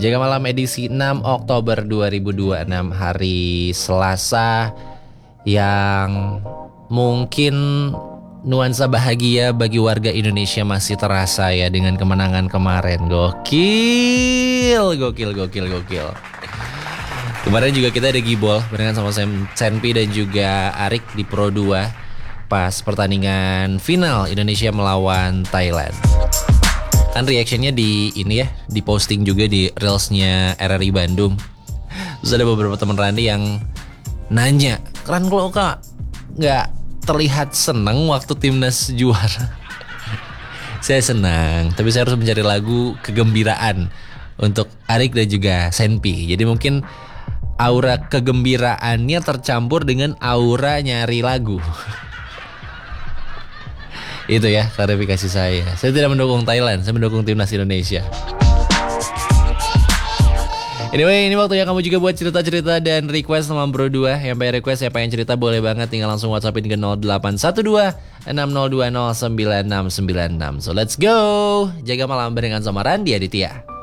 Jaga Malam edisi 6 Oktober 2026, hari Selasa yang mungkin nuansa bahagia bagi warga Indonesia masih terasa ya dengan kemenangan kemarin. Gokil. Kemarin juga kita ada gibol barengan sama Senpi dan juga Arik di Pro 2 pas pertandingan final Indonesia melawan Thailand. Kan reactionnya di ini ya, di posting juga di Reelsnya RRI Bandung. Terus ada beberapa teman Randi yang nanya, "Keren kalau Kak nggak terlihat seneng waktu timnas juara." Saya senang, tapi saya harus mencari lagu kegembiraan untuk Arik dan juga Senpi. Jadi mungkin aura kegembiraannya tercampur dengan aura nyari lagu. Itu ya klarifikasi saya. Saya tidak mendukung Thailand, saya mendukung timnas Indonesia. Anyway, ini waktunya kamu juga buat cerita-cerita dan request sama Bro 2. Yang pengen request, yang pengen cerita boleh banget, tinggal langsung WhatsAppin ke 0812 6020 9696. So let's go. Jaga malam barengan sama Randi Aditya.